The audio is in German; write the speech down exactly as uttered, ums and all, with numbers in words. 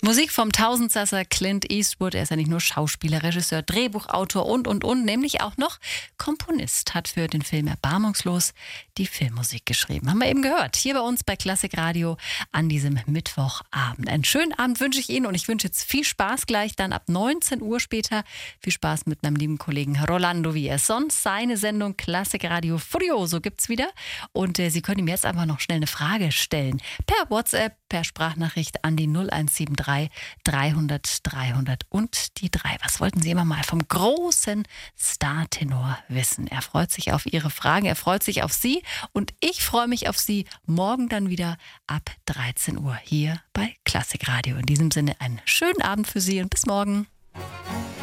Musik vom Tausendsasser Clint Eastwood. Er ist ja nicht nur Schauspieler, Regisseur, Drehbuchautor und, und, und, nämlich auch noch Komponist. Hat für den Film Erbarmungslos die Filmmusik geschrieben. Haben wir eben gehört. Hier bei uns bei Klassik Radio an diesem Mittwochabend. Einen schönen Abend wünsche ich Ihnen und ich wünsche jetzt viel Spaß gleich dann ab neunzehn Uhr später. Viel Spaß mit meinem lieben Kollegen Rolando, wie er sonst. Seine Sendung Klassik Radio Furioso gibt's wieder. Und äh, Sie können ihm jetzt einfach noch schnell eine Frage stellen. Per WhatsApp, per Sprachnachricht an die null eins sieben drei dreihundert dreihundert und die drei. Was wollten Sie immer mal vom großen Startenor wissen? Er freut sich auf Ihre Fragen, er freut sich auf Sie und ich freue mich auf Sie morgen dann wieder ab dreizehn Uhr hier bei Klassik Radio. In diesem Sinne einen schönen Abend für Sie und bis morgen.